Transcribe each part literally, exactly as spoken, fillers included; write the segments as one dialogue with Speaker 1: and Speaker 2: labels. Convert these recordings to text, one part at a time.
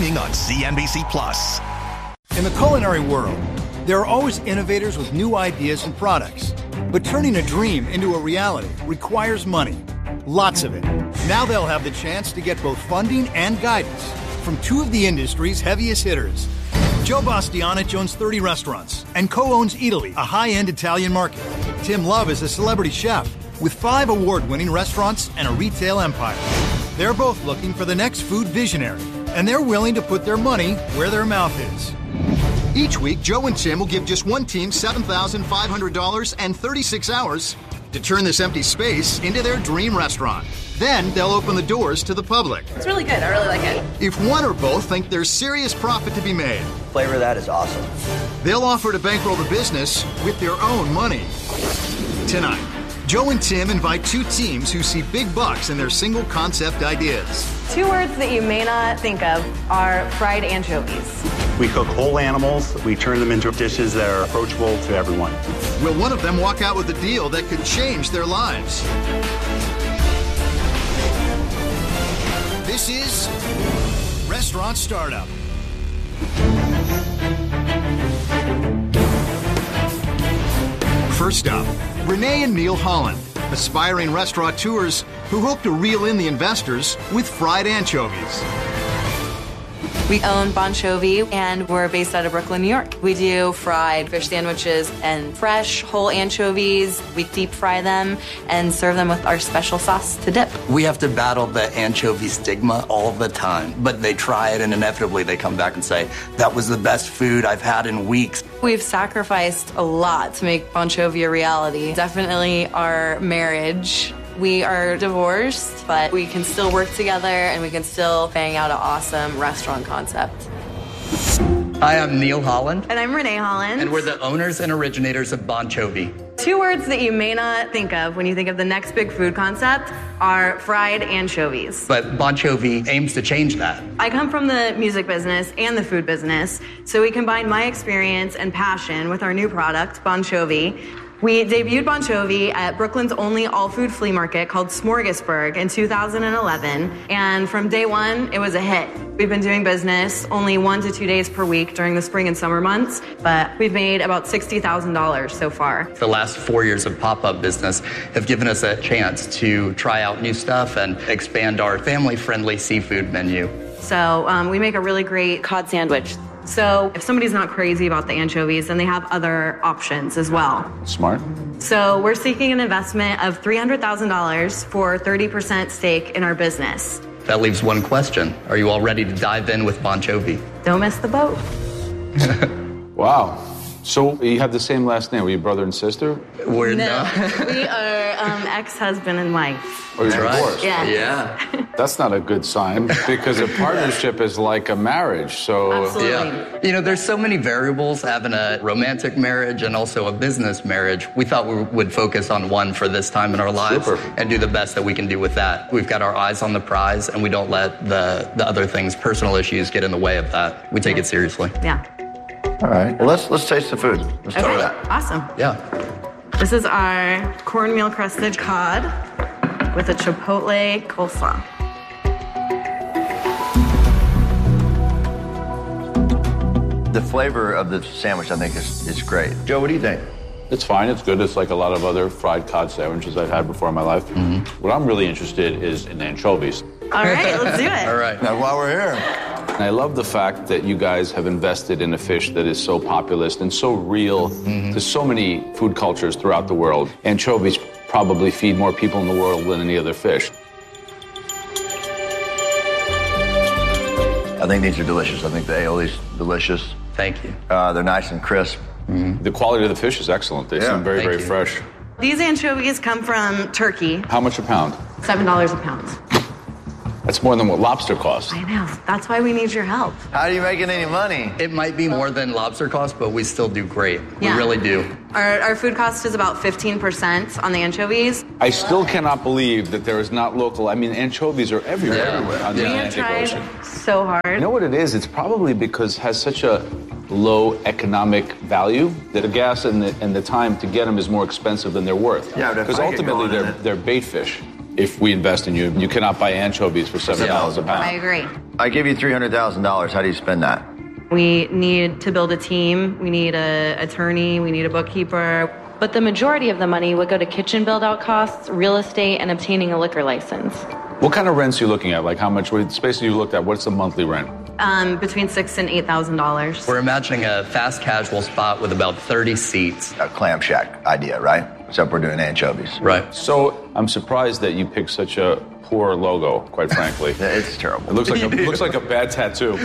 Speaker 1: streaming on C N B C Plus.
Speaker 2: In the culinary world, there are always innovators with new ideas and products. But turning a dream into a reality requires money. Lots of it. Now they'll have the chance to get both funding and guidance from two of the industry's heaviest hitters. Joe Bastianich owns thirty restaurants and co-owns Eataly, a high-end Italian market. Tim Love is a celebrity chef with five award-winning restaurants and a retail empire. They're both looking for the next food visionary, and they're willing to put their money where their mouth is. Each week, Joe and Tim will give just one team seven thousand five hundred dollars and thirty-six hours to turn this empty space into their dream restaurant. Then they'll open the doors to the public.
Speaker 3: It's really good. I really like it.
Speaker 2: If one or both think there's serious profit to be made,
Speaker 4: flavor of that is awesome.
Speaker 2: They'll offer to bankroll the business with their own money. Tonight, Joe and Tim invite two teams who see big bucks in their single concept ideas.
Speaker 3: Two words that you may not think of are fried anchovies.
Speaker 5: We cook whole animals. We turn them into dishes that are approachable to everyone.
Speaker 2: Will one of them walk out with a deal that could change their lives? This is Restaurant Startup. First up, Renee and Neil Holland, aspiring restaurateurs who hope to reel in the investors with fried anchovies.
Speaker 3: We own Bonchovy, and we're based out of Brooklyn, New York. We do fried fish sandwiches and fresh whole anchovies. We deep fry them and serve them with our special sauce to dip.
Speaker 4: We have to battle the anchovy stigma all the time, but they try it and inevitably they come back and say, that was the best food I've had in weeks.
Speaker 3: We've sacrificed a lot to make Bonchovy a reality. Definitely our marriage. We are divorced, but we can still work together and we can still bang out an awesome restaurant concept.
Speaker 4: Hi, I'm Neil Holland.
Speaker 3: And I'm Renee Holland.
Speaker 4: And we're the owners and originators of Bonchovy.
Speaker 3: Two words that you may not think of when you think of the next big food concept are fried anchovies.
Speaker 4: But Bonchovy aims to change that.
Speaker 3: I come from the music business and the food business, so we combine my experience and passion with our new product, Bonchovy. We debuted Bonchovy at Brooklyn's only all-food flea market called Smorgasburg in two thousand eleven, and from day one, it was a hit. We've been doing business only one to two days per week during the spring and summer months, but we've made about sixty thousand dollars so far.
Speaker 4: The last four years of pop-up business have given us a chance to try out new stuff and expand our family-friendly seafood menu.
Speaker 3: So um, we make a really great cod sandwich. So if somebody's not crazy about the anchovies, then they have other options as well.
Speaker 6: Smart.
Speaker 3: So we're seeking an investment of three hundred thousand dollars for thirty percent stake in our business.
Speaker 4: That leaves one question. Are you all ready to dive in with Bonchovy?
Speaker 3: Don't miss the boat.
Speaker 6: Wow. So you have the same last name. Were you brother and sister?
Speaker 4: We're
Speaker 3: no.
Speaker 4: not.
Speaker 3: We are um, ex-husband and wife.
Speaker 6: Oh, you're
Speaker 4: Right.
Speaker 6: divorced?
Speaker 3: Yeah.
Speaker 4: Yeah.
Speaker 6: That's not a good sign because a partnership is like a marriage. So
Speaker 3: Absolutely.
Speaker 4: Yeah. You know, there's so many variables having a romantic marriage and also a business marriage. We thought we would focus on one for this time in our lives
Speaker 6: Super.
Speaker 4: and do the best that we can do with that. We've got our eyes on the prize and we don't let the, the other things, personal issues, get in the way of that. We take it seriously.
Speaker 3: Yeah.
Speaker 7: All right. Well, let's let's taste the food. Let's start
Speaker 3: Okay.
Speaker 7: with that.
Speaker 3: Awesome.
Speaker 4: Yeah.
Speaker 3: This is our cornmeal crusted cod with a chipotle coleslaw.
Speaker 7: The flavor of the sandwich, I think, is, is great. Joe, what do you think?
Speaker 6: it's fine. It's good. It's like a lot of other fried cod sandwiches I've had before in my life. Mm-hmm. What I'm really interested is in anchovies.
Speaker 3: All right, let's do it.
Speaker 4: All right.
Speaker 7: Now, while we're here.
Speaker 6: And I love the fact that you guys have invested in a fish that is so populist and so real mm-hmm. to so many food cultures throughout the world. Anchovies probably feed more people in the world than any other fish.
Speaker 7: I think these are delicious. I think the aioli's delicious.
Speaker 4: Thank you.
Speaker 7: Uh, they're nice and crisp.
Speaker 6: Mm-hmm. The quality of the fish is excellent. They
Speaker 7: Yeah.
Speaker 6: seem very,
Speaker 4: Thank
Speaker 6: very
Speaker 4: you.
Speaker 6: fresh.
Speaker 3: These anchovies come from Turkey.
Speaker 6: How much a pound?
Speaker 3: seven dollars a pound.
Speaker 6: That's more than what lobster costs.
Speaker 3: I know. That's why we need your help.
Speaker 7: How are you making any money?
Speaker 4: It might be more than lobster costs, but we still do great.
Speaker 3: Yeah.
Speaker 4: We really do.
Speaker 3: Our, our food cost is about fifteen percent on the anchovies.
Speaker 6: I still cannot believe that there is not local. I mean, anchovies are everywhere,
Speaker 4: Yeah.
Speaker 6: everywhere on
Speaker 3: We
Speaker 6: the
Speaker 3: have
Speaker 6: Atlantic
Speaker 3: tried
Speaker 6: Ocean.
Speaker 3: so hard.
Speaker 6: You know what it is? It's probably because it has such a low economic value that the gas and the, and the time to get them is more expensive than they're worth.
Speaker 7: Yeah, but if
Speaker 6: because
Speaker 7: I get
Speaker 6: ultimately
Speaker 7: going in
Speaker 6: they're
Speaker 7: it-
Speaker 6: they're bait fish. if we invest in you, you cannot buy anchovies for seven dollars a pound.
Speaker 3: I agree.
Speaker 7: I give you three hundred thousand dollars. How do you spend that?
Speaker 3: We need to build a team. We need an attorney. We need a bookkeeper. But the majority of the money would go to kitchen build-out costs, real estate, and obtaining a liquor license.
Speaker 6: What kind of rents are you looking at? Like how much space have you looked at? What's the monthly rent?
Speaker 3: Um, between six and eight thousand dollars.
Speaker 4: We're imagining a fast casual spot with about thirty seats.
Speaker 7: A clam shack idea, right? Except we're doing anchovies.
Speaker 4: Right.
Speaker 6: So I'm surprised that you picked such a poor logo, quite frankly.
Speaker 7: It's terrible.
Speaker 6: It looks like a looks like a bad tattoo.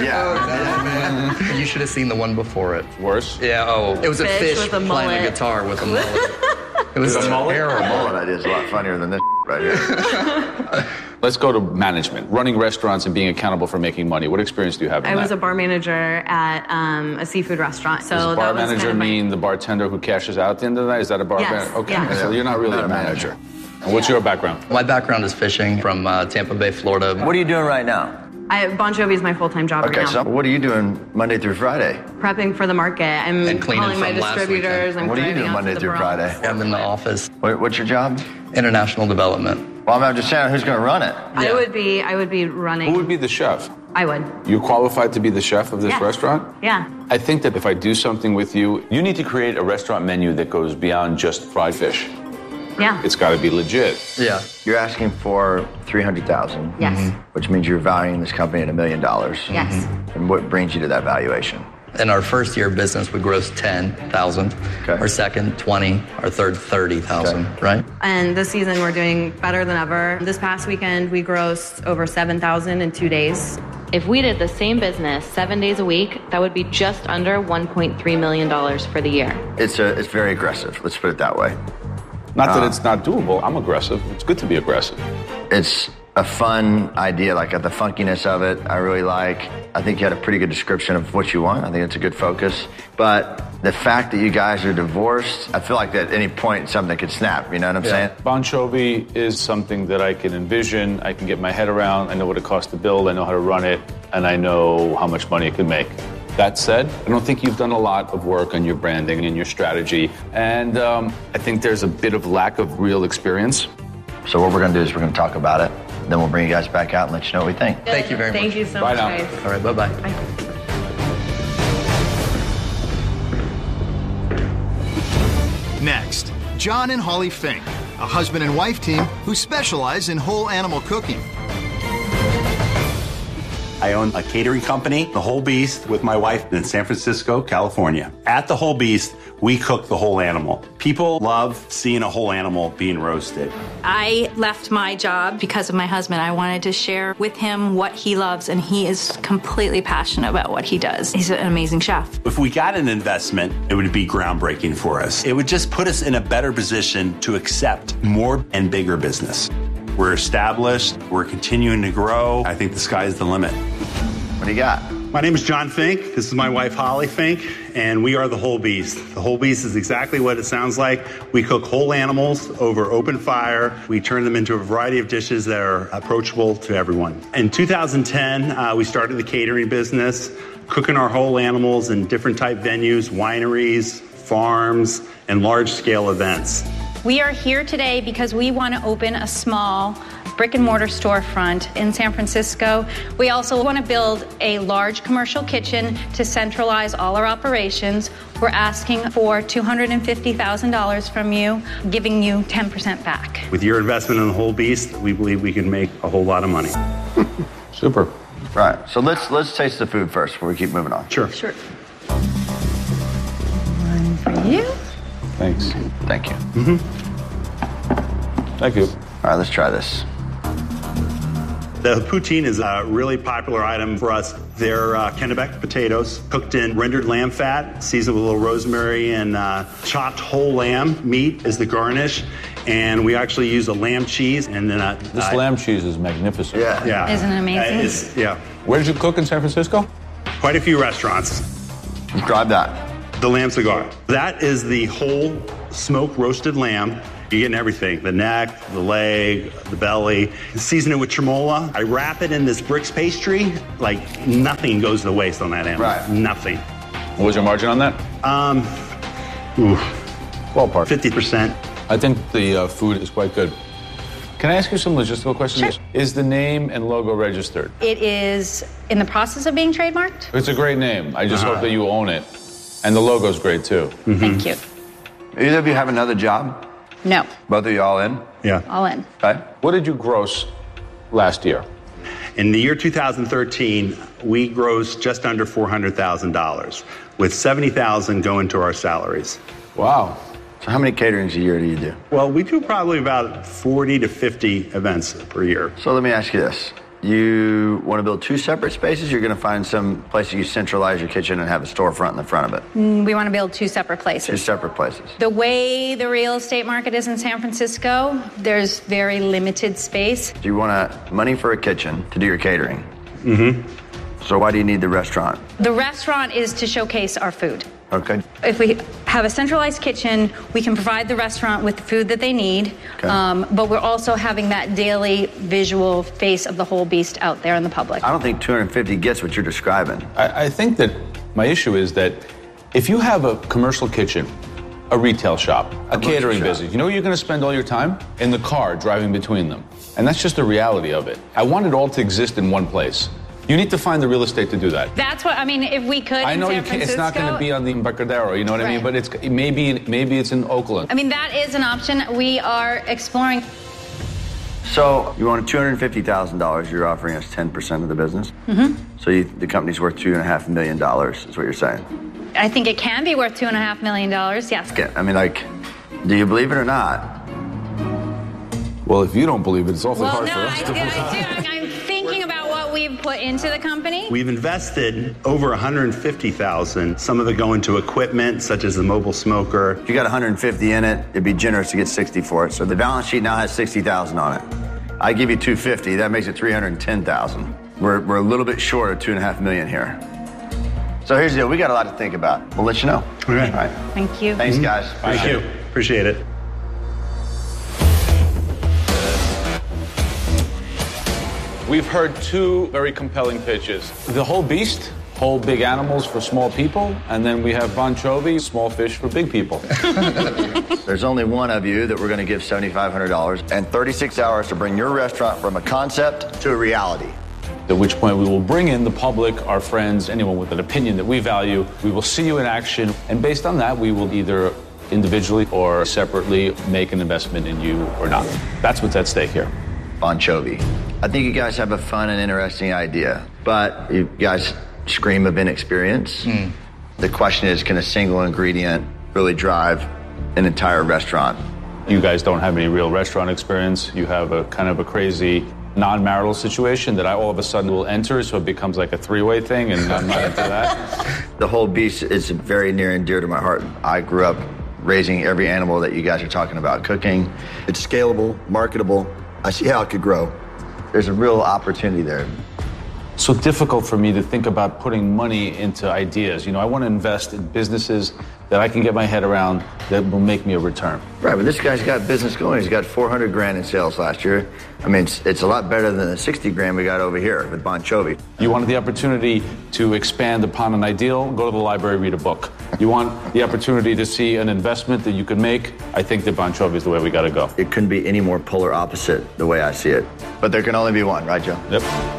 Speaker 7: Yeah.
Speaker 4: You should have seen the one before it.
Speaker 6: Worse?
Speaker 4: Yeah, oh. It was a
Speaker 3: Fish
Speaker 4: fish
Speaker 3: with a
Speaker 4: playing
Speaker 3: mullet.
Speaker 4: a guitar with a mullet. It was
Speaker 6: a mullet?
Speaker 7: Our mullet idea is a lot funnier than this right here.
Speaker 6: Let's go to management. Running restaurants and being accountable for making money. What experience do you have in
Speaker 3: I
Speaker 6: that?
Speaker 3: was a bar manager at um, a seafood restaurant. So
Speaker 6: Does
Speaker 3: that
Speaker 6: bar
Speaker 3: was
Speaker 6: manager
Speaker 3: kind of my-
Speaker 6: mean the bartender who cashes out at the end of the night? Is that a bar
Speaker 3: Yes,
Speaker 6: manager? Okay,
Speaker 3: yeah.
Speaker 6: so you're not really
Speaker 7: Not
Speaker 6: a
Speaker 7: a
Speaker 6: manager.
Speaker 7: manager.
Speaker 6: And what's your background?
Speaker 4: My background is fishing from uh, Tampa Bay, Florida.
Speaker 7: What are you doing right now?
Speaker 3: I, Bon Jovi is my full-time job
Speaker 7: Okay,
Speaker 3: right now.
Speaker 7: so what are you doing Monday through Friday?
Speaker 3: Prepping for the market. I'm
Speaker 4: And cleaning
Speaker 3: calling my
Speaker 4: from last
Speaker 3: distributors.
Speaker 4: weekend.
Speaker 3: I'm
Speaker 7: What are you
Speaker 3: driving
Speaker 7: doing
Speaker 3: out
Speaker 7: Monday
Speaker 3: to the
Speaker 7: through
Speaker 3: Bronx.
Speaker 7: Friday?
Speaker 4: I'm in the office.
Speaker 7: What, what's your job?
Speaker 4: International development.
Speaker 7: Well, I'm just saying, who's going to run it?
Speaker 3: I would be. I would be running.
Speaker 6: Who would be the chef?
Speaker 3: I would.
Speaker 6: You're qualified to be the chef of this
Speaker 3: Yeah.
Speaker 6: restaurant?
Speaker 3: Yeah.
Speaker 6: I think that if I do something with you,
Speaker 8: You need to create a restaurant menu that goes beyond just
Speaker 6: fried fish.
Speaker 3: Yeah.
Speaker 6: It's got to be legit.
Speaker 4: Yeah.
Speaker 7: You're asking for three hundred thousand dollars.
Speaker 3: Yes.
Speaker 7: Which means you're valuing this company at a million dollars.
Speaker 3: Yes.
Speaker 7: And what brings you to that valuation?
Speaker 4: In our first year of business, we grossed ten thousand.
Speaker 7: Okay.
Speaker 4: Our second, twenty. Our third, thirty thousand.
Speaker 7: Okay.
Speaker 4: Right?
Speaker 3: And this season we're doing better than ever. This past weekend we grossed over seven thousand in two days. If we did the same business seven days a week, that would be just under one point three million dollars for the year.
Speaker 7: It's a, it's very aggressive. Let's put it that way.
Speaker 6: Not that
Speaker 7: Uh,
Speaker 6: it's not doable. I'm aggressive. It's good to be aggressive.
Speaker 7: It's a fun idea, like the funkiness of it, I really like. I think you had a pretty good description of what you want. I think it's a good focus. But the fact that you guys are divorced, I feel like at any point something could snap, you know what I'm saying?
Speaker 6: Bon Jovi is something that I can envision, I can get my head around, I know what it costs to build, I know how to run it, and I know how much money it could make. That said, I don't think you've done a lot of work on your branding and your strategy, and um, I think there's a bit of lack of real experience.
Speaker 7: So what we're gonna do is we're gonna talk about it, then we'll bring you guys back out and let you know what we think.
Speaker 4: Thank you very
Speaker 3: Thank
Speaker 4: much.
Speaker 3: you so
Speaker 6: Bye
Speaker 3: much,
Speaker 6: now.
Speaker 3: guys.
Speaker 4: All right, bye-bye.
Speaker 3: Bye.
Speaker 2: Next, John and Holly Fink, a husband and wife team who specialize in whole animal cooking.
Speaker 5: I own a catering company, The Whole Beast, with my wife in San Francisco, California. At The Whole Beast, we cook the whole animal. People love seeing a whole animal being roasted.
Speaker 9: I left my job because of my husband. I wanted to share with him what he loves, and he is completely passionate about what he does. He's an amazing chef.
Speaker 5: If we got an investment, it would be groundbreaking for us. It would just put us in a better position to accept more and bigger business. We're established, we're continuing to grow. I think the sky's the limit.
Speaker 7: What do you got?
Speaker 5: My name is John Fink. This is my wife, Holly Fink, and we are The Whole Beast. The Whole Beast is exactly what it sounds like. We cook whole animals over open fire. We turn them into a variety of dishes that are approachable to everyone. In two thousand ten, uh, we started the catering business, cooking our whole animals in different type venues, wineries, farms, and large-scale events.
Speaker 9: We are here today because we want to open a small brick and mortar storefront in San Francisco. We also want to build a large commercial kitchen to centralize all our operations. We're asking for two hundred fifty thousand dollars from you, giving you ten percent back.
Speaker 5: With your investment in The Whole Beast, we believe we can make a whole lot of money.
Speaker 6: Super.
Speaker 7: Right, so let's let's taste the food first before we keep moving on.
Speaker 5: Sure.
Speaker 9: Sure. One for you.
Speaker 6: Thanks.
Speaker 7: Thank you.
Speaker 6: Thank you.
Speaker 7: All right, let's try this.
Speaker 5: The poutine is a really popular item for us. They're uh, Kennebec potatoes cooked in rendered lamb fat, seasoned with a little rosemary and uh, chopped whole lamb meat is the garnish. And we actually use a lamb cheese and then a...
Speaker 6: This
Speaker 5: uh,
Speaker 6: lamb cheese is magnificent.
Speaker 7: Yeah.
Speaker 5: Yeah.
Speaker 9: Isn't it amazing?
Speaker 5: Uh, it's- yeah.
Speaker 6: Where did you cook in San Francisco?
Speaker 5: Quite a few restaurants.
Speaker 7: Describe that.
Speaker 5: The lamb cigar. That is the whole smoked roasted lamb. You're getting everything, the neck, the leg, the belly. Season it with tremola. I wrap it in this bricks pastry. Like nothing goes to waste on that animal.
Speaker 7: Right.
Speaker 5: Nothing.
Speaker 6: What was your margin on that?
Speaker 5: Um, ooh,
Speaker 6: Ballpark.
Speaker 5: fifty percent.
Speaker 6: I think the uh, food is quite good. Can I ask you some logistical questions?
Speaker 9: Sure.
Speaker 6: Is the name and logo registered?
Speaker 9: It is in the process of being trademarked.
Speaker 6: It's a great name. I just
Speaker 5: Uh-huh.
Speaker 6: hope that you own it. And the logo's great, too.
Speaker 5: Mm-hmm.
Speaker 9: Thank you.
Speaker 7: Either of you have another job?
Speaker 9: No,
Speaker 7: Both of you all in?
Speaker 5: Yeah.
Speaker 9: all in.
Speaker 7: Okay.
Speaker 6: What did you gross last year?
Speaker 5: In the year two thousand thirteen, we grossed just under four hundred thousand dollars, with seventy thousand dollars going to our salaries.
Speaker 6: Wow.
Speaker 7: So how many caterings a year do you do?
Speaker 5: Well, we do probably about forty to fifty events per year.
Speaker 7: So let me ask you this. You want to build two separate spaces? You're going to find some place you centralize your kitchen and have a storefront in the front of it?
Speaker 9: Mm, We want to build two separate
Speaker 7: Two
Speaker 9: places.
Speaker 7: separate places.
Speaker 9: The way the real estate market is in San Francisco, there's very limited space.
Speaker 7: Do you want a, money for a kitchen to do your catering?
Speaker 5: Mm-hmm.
Speaker 7: So why do you need the restaurant?
Speaker 9: The restaurant is to showcase our food.
Speaker 7: Okay.
Speaker 9: If we have a centralized kitchen, we can provide the restaurant with the food that they need,
Speaker 7: Okay.
Speaker 9: um, but we're also having that daily visual face of the whole beast out there in the public.
Speaker 7: I don't think two hundred fifty gets what you're describing.
Speaker 6: I, I think that my issue is that if you have a commercial kitchen, a retail shop, a
Speaker 7: Commercial
Speaker 6: catering
Speaker 7: shop.
Speaker 6: business, you know where you're going to spend all your time? In the car, driving between them. And that's just the reality of it. I want it all to exist in one place. You need to find the real estate to do that.
Speaker 9: That's what I mean. If we could,
Speaker 6: I
Speaker 9: in
Speaker 6: know
Speaker 9: San
Speaker 6: you can't, it's not going to
Speaker 9: Francisco-
Speaker 6: be on the Embarcadero, you know what I mean?
Speaker 9: Right.
Speaker 6: But it's maybe maybe it's in Oakland.
Speaker 9: I mean, that is an option we are exploring.
Speaker 7: So you want two hundred fifty thousand dollars, you're offering us ten percent of the business?
Speaker 9: Mm-hmm.
Speaker 7: So you, the company's worth two and a half million dollars, is what you're saying?
Speaker 9: I think it can be worth two and a half million dollars. Yes.
Speaker 7: Okay, I mean, like, do you believe it or not?
Speaker 6: Well, if you don't believe it, it's awfully
Speaker 9: Well,
Speaker 6: hard
Speaker 9: no,
Speaker 6: for
Speaker 9: I,
Speaker 6: us
Speaker 9: do,
Speaker 6: to believe.
Speaker 9: I do. I'm thinking about what we've put into the company.
Speaker 5: We've invested over one hundred fifty thousand dollars. Some of it go into equipment, such as the mobile smoker.
Speaker 7: If you got one hundred fifty in it, it'd be generous to get sixty for it. So the balance sheet now has sixty thousand on it. I give you two hundred fifty, that makes it three hundred ten thousand. We're, we're a little bit short of two and a half million here. So here's the deal, we got a lot to think about. We'll let you know.
Speaker 5: Okay.
Speaker 7: All right.
Speaker 9: Thank you.
Speaker 7: Thanks, guys.
Speaker 5: Thank you. Appreciate it.
Speaker 6: We've heard two very compelling pitches. The whole beast, whole big animals for small people, and then we have Bon Jovi, small fish for big people.
Speaker 7: There's only one of you that we're going to give seventy-five hundred dollars and thirty-six hours to bring your restaurant from a concept to a reality.
Speaker 6: At which point we will bring in the public, our friends, anyone with an opinion that we value. We will see you in action, and based on that, we will either individually or separately make an investment in you or not. That's what's at stake here.
Speaker 7: Bon Jovi. I think you guys have a fun and interesting idea, but you guys scream of inexperience.
Speaker 4: Mm.
Speaker 7: The question is, can a single ingredient really drive an entire restaurant?
Speaker 6: You guys don't have any real restaurant experience. You have a kind of a crazy non-marital situation that I all of a sudden will enter, so it becomes like a three-way thing, and I'm not into that.
Speaker 7: The whole beast is very near and dear to my heart. I grew up raising every animal that you guys are talking about cooking. It's scalable, marketable. I see how it could grow. There's a real opportunity there.
Speaker 6: So difficult for me to think about putting money into ideas. You know, I want to invest in businesses that I can get my head around that will make me a return.
Speaker 7: Right, but this guy's got business going. He's got four hundred grand in sales last year. I mean, it's, it's a lot better than the sixty grand we got over here with Bon Jovi.
Speaker 6: You wanted the opportunity to expand upon an ideal, go to the library, read a book. You want the opportunity to see an investment that you could make. I think that Bon Jovi is the way we got to go.
Speaker 7: It couldn't be any more polar opposite the way I see it. But there can only be one, right, Joe?
Speaker 6: Yep.